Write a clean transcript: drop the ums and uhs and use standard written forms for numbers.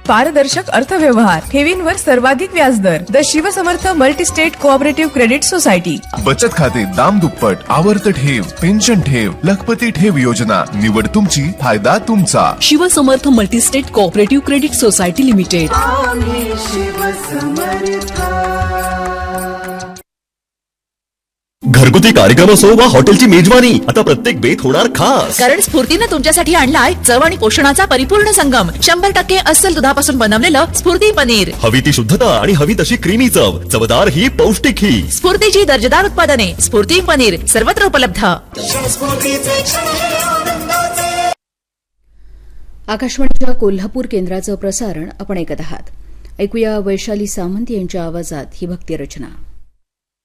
पारदर्शक अर्थव्यवहार, ठेवींवर सर्वाधिक व्याजदर. The Shivsamarth multi-state cooperative credit society. बचत खाते दाम दुप्पट, आवर्त ठेव, पेन्शन ठेव, लखपती ठेव योजना. निवड तुमची, फायदा तुमचा. Shivsamarth multi-state cooperative credit society limited. घरगुती कार्यक्रम असो वा हॉटेलची मेजवानी, आता प्रत्येक बेत होणार खास. कारण स्फूर्तीनं तुमच्यासाठी आणलाय चव आणि पोषणाचा परिपूर्ण संगम. 100% अस्सल दुधापासून बनवलेलं स्फूर्ती पनीर. हवी ती शुद्धता आणि हवी तशी क्रीमी चव, चवदार ही, पौष्टिक ही. स्फूर्तीची दर्जेदार उत्पादने. स्फूर्ती पनीर सर्वत्र उपलब्ध. आकाशवाणीच्या कोल्हापूर केंद्राचं प्रसारण आपण ऐकत आहात. ऐकूया वैशाली सामंत यांच्या आवाजात ही भक्ती रचना.